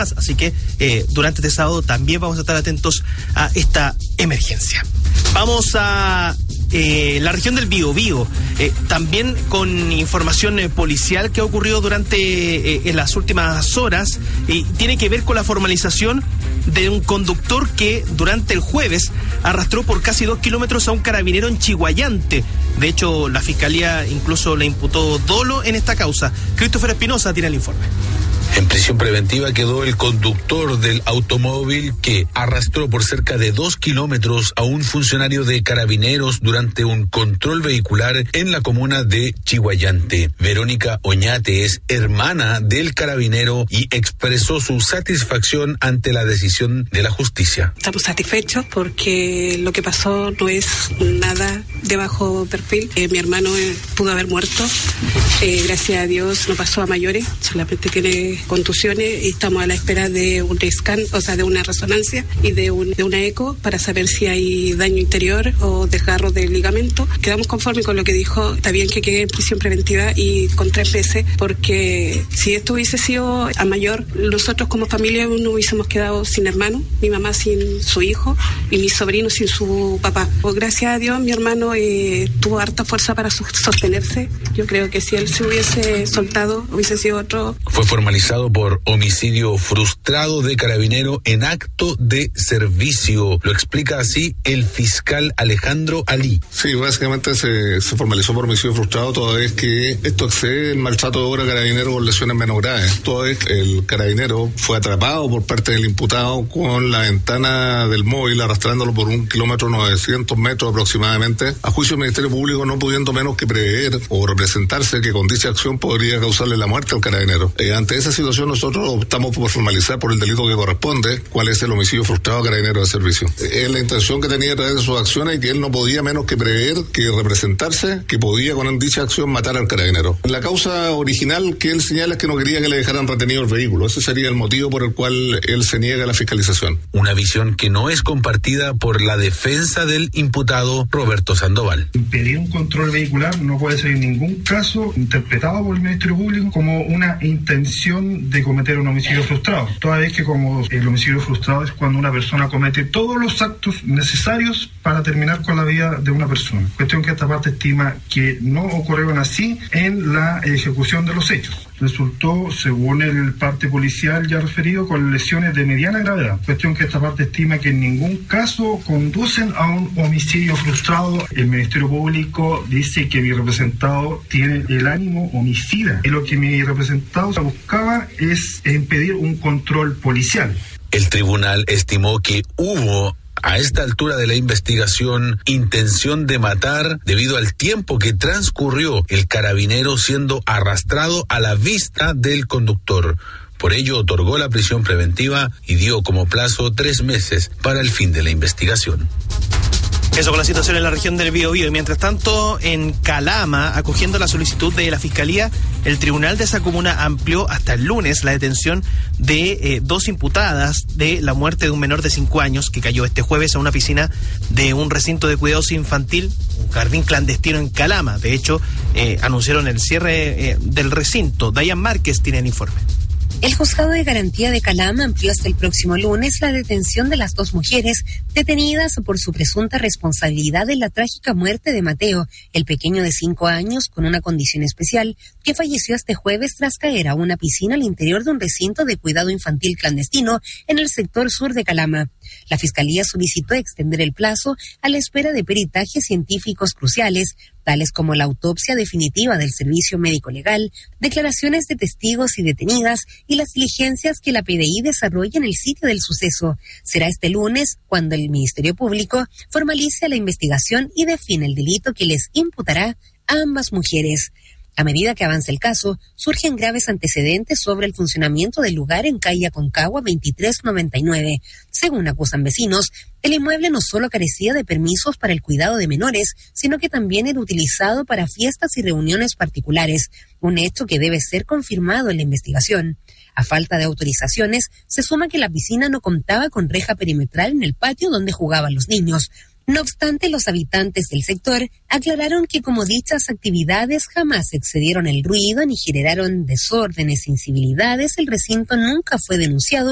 más. Así que durante este sábado también vamos a estar atentos a esta emergencia. Vamos a la región del Biobío, también con información policial que ha ocurrido durante en las últimas horas, tiene que ver con la formalización de un conductor que durante el jueves arrastró por casi 2 kilómetros a un carabinero en Chiguayante. De hecho, la Fiscalía incluso le imputó dolo en esta causa. Christopher Espinosa tiene el informe. En prisión preventiva quedó el conductor del automóvil que arrastró por cerca de 2 kilómetros a un funcionario de Carabineros durante un control vehicular en la comuna de Chiguayante. Verónica Oñate es hermana del carabinero y expresó su satisfacción ante la decisión de la justicia. Estamos satisfechos porque lo que pasó no es nada de bajo perfil. Mi hermano pudo haber muerto. Gracias a Dios no pasó a mayores, solamente tiene contusiones y estamos a la espera de un scan, o sea, de una resonancia y de una eco para saber si hay daño interior o desgarro del ligamento. Quedamos conformes con lo que dijo. Está bien que quede en prisión preventiva y con 3 meses, porque si esto hubiese sido a mayor, nosotros como familia no hubiésemos quedado sin hermano, mi mamá sin su hijo y mi sobrino sin su papá. Pues gracias a Dios mi hermano tuvo harta fuerza para sostenerse. Yo creo que si él se hubiese soltado hubiese sido otro. Fue formalizado por homicidio frustrado de carabinero en acto de servicio. Lo explica así el fiscal Alejandro Ali. Sí, básicamente se formalizó por homicidio frustrado toda vez que esto excede el maltrato de obra carabinero con lesiones menos graves. Toda vez que el carabinero fue atrapado por parte del imputado con la ventana del móvil arrastrándolo por 1 kilómetro 900 metros aproximadamente, a juicio del Ministerio Público no pudiendo menos que prever o representarse que con dicha acción podría causarle la muerte al carabinero. Ante esa situación nosotros optamos por formalizar por el delito que corresponde, cuál es el homicidio frustrado a carabinero de servicio. Es la intención que tenía a través de sus acciones y que él no podía menos que prever, que representarse, que podía con dicha acción matar al carabinero. La causa original que él señala es que no quería que le dejaran retenido el vehículo. Ese sería el motivo por el cual él se niega a la fiscalización. Una visión que no es compartida por la defensa del imputado Roberto Sandoval. Impedir un control vehicular no puede ser en ningún caso interpretado por el Ministerio Público como una intención de cometer un homicidio frustrado, toda vez que como el homicidio frustrado es cuando una persona comete todos los actos necesarios para terminar con la vida de una persona. Cuestión que esta parte estima que no ocurrieron así en la ejecución de los hechos. Resultó, según el parte policial ya referido, con lesiones de mediana gravedad. Cuestión que esta parte estima que en ningún caso conducen a un homicidio frustrado. El Ministerio Público dice que mi representado tiene el ánimo homicida y lo que mi representado buscaba es impedir un control policial. El tribunal estimó que hubo a esta altura de la investigación intención de matar debido al tiempo que transcurrió el carabinero siendo arrastrado a la vista del conductor. Por ello otorgó la prisión preventiva y dio como plazo 3 meses para el fin de la investigación. Eso con la situación en la región del Biobío. Y mientras tanto, en Calama, acogiendo la solicitud de la Fiscalía, el tribunal de esa comuna amplió hasta el lunes la detención de 2 imputadas de la muerte de un menor de 5 años que cayó este jueves a una piscina de un recinto de cuidados infantil, un jardín clandestino en Calama. De hecho, anunciaron el cierre del recinto. Dayan Márquez tiene el informe. El Juzgado de Garantía de Calama amplió hasta el próximo lunes la detención de las 2 mujeres detenidas por su presunta responsabilidad en la trágica muerte de Mateo, el pequeño de 5 años con una condición especial, que falleció este jueves tras caer a una piscina al interior de un recinto de cuidado infantil clandestino en el sector sur de Calama. La Fiscalía solicitó extender el plazo a la espera de peritajes científicos cruciales, tales como la autopsia definitiva del Servicio Médico Legal, declaraciones de testigos y detenidas y las diligencias que la PDI desarrolla en el sitio del suceso. Será este lunes cuando el Ministerio Público formalice la investigación y define el delito que les imputará a ambas mujeres. A medida que avanza el caso, surgen graves antecedentes sobre el funcionamiento del lugar en calle Aconcagua 2399. Según acusan vecinos, el inmueble no solo carecía de permisos para el cuidado de menores, sino que también era utilizado para fiestas y reuniones particulares, un hecho que debe ser confirmado en la investigación. A falta de autorizaciones, se suma que la piscina no contaba con reja perimetral en el patio donde jugaban los niños. No obstante, los habitantes del sector aclararon que como dichas actividades jamás excedieron el ruido ni generaron desórdenes e incivilidades, el recinto nunca fue denunciado